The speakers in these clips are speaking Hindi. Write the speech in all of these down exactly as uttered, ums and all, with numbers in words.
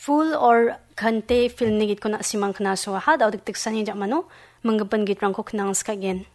full or khante film ni git ko na simang khna so ha daw dik sani jamano manggapan git rang ko khnang ska gen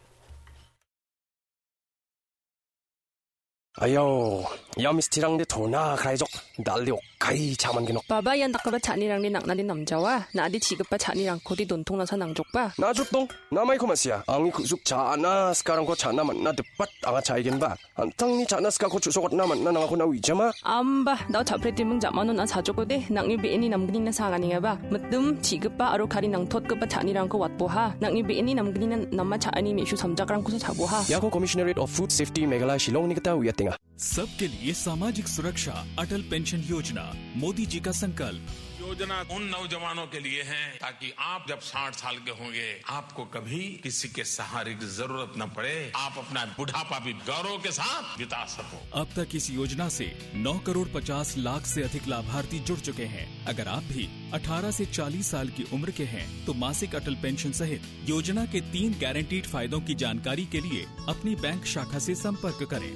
Ayo, ya mistirang de thona khaijok dalli okai chaman gino. Baba yan nakaba chanirang ni nakna din namjawa na adi chigapa chanirang ko di dontong na sa nangjokpa. Na jutong namay ko masya. Ang ikusuk chana sekarang ko chana man na depat anga chaigen ba. Antang ni chana ska ko chusokot naman na nangako na wijama. Amba daw chapre timung jamano na sajoko de nangni beini namgni na sangani nga ba. Matum chigapa aro kari nang thotgapa chanirang ko watboha. Nangni beini namgni na namma chaani mishu samjakrang ko sa chaboha. Yako Commissionerate of Food Safety Meghalaya Shillong ni kata uyatinga. सबके लिए सामाजिक सुरक्षा अटल पेंशन योजना मोदी जी का संकल्प। योजना उन नौजवानों के लिए है ताकि आप जब साठ साल के होंगे आपको कभी किसी के सहारे की जरूरत न पड़े, आप अपना बुढ़ापा भी गौरव के साथ बिता सको। अब तक इस योजना से नौ करोड़ पचास लाख से अधिक लाभार्थी जुड़ चुके हैं। अगर आप भी अठारह से चालीस साल की उम्र के हैं तो मासिक अटल पेंशन सहित योजना के तीन गारंटीड फायदों की जानकारी के लिए अपनी बैंक शाखा से संपर्क करें।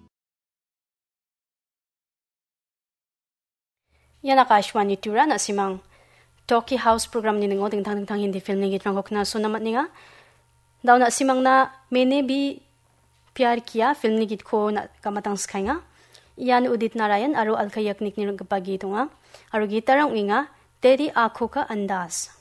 Yan akashwani tura na simang Talkie House program ni ngo ding thang thang hindi film ni git rang ko na so namat ninga daw na simang na mene bi pyar kiya film ni git ko na kamatang skhainga yan Udit Narayan aro alkayak nik ni gapagi tunga aro gitarang inga teri akho ka andas